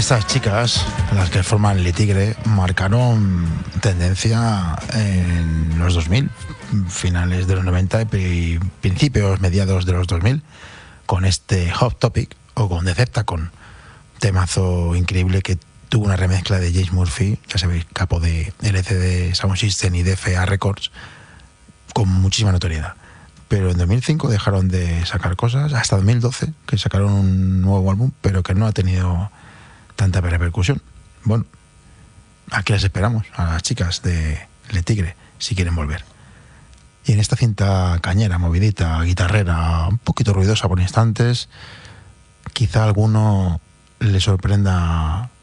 Estas chicas, las que forman Le Tigre, marcaron tendencia en los 2000, finales de los 90 y principios, mediados de los 2000, con este Hot Topic o con Deceptacon, temazo increíble que tuvo una remezcla de James Murphy, ya sabéis, capo de LCD Sound System y DFA Records, con muchísima notoriedad. Pero en 2005 dejaron de sacar cosas, hasta 2012, que sacaron un nuevo álbum, pero que no ha tenido tanta repercusión. Bueno, aquí las esperamos, a las chicas de Le Tigre, si quieren volver. Y en esta cinta cañera, movidita, guitarrera, un poquito ruidosa por instantes, quizá a alguno le sorprenda